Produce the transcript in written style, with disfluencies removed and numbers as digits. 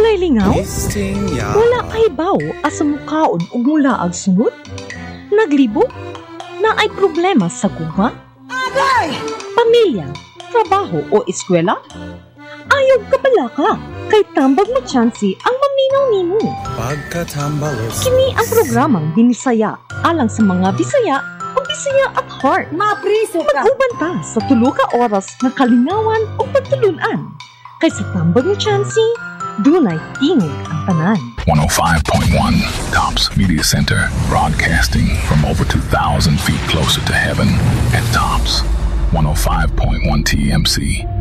Walay lingaw? Wala kay baw asa mukaon ug mula ag sunod? Naglibog? Na ay problema sa guma? Agay! Pamilya, trabaho o eskwela? Ayaw ka bala ka, kay tambag mo tsansi ang maminaw nimo. Pagkatambalos. Kini ang programang Binisaya, alang sa mga Bisaya o Bisaya at heart. Mapriso ka! Mag-uban ta sa 3 ka oras na kalingawan o pagtulunan. Kay sa tambag mo tsansi, dunay tingog ang tanan. 105.1 Tops Media Center, broadcasting from over 2,000 feet closer to heaven at Tops 105.1 TMC.